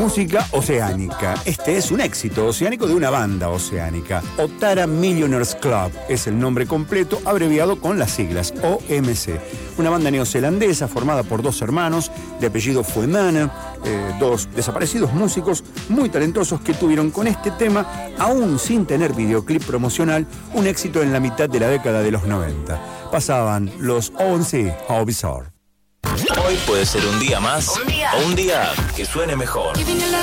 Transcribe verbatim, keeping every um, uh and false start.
música oceánica. Este es un éxito oceánico de una banda oceánica. Otara Millionaires Club es el nombre completo, abreviado con las siglas O M C. Una banda neozelandesa formada por dos hermanos de apellido Fuemana, eh, dos desaparecidos músicos muy talentosos que tuvieron con este tema, aún sin tener videoclip promocional, un éxito en la mitad de la década de los noventa. Pasaban los O M C, How Bizarre. Hoy puede ser un día más, un día, o un día que suene mejor.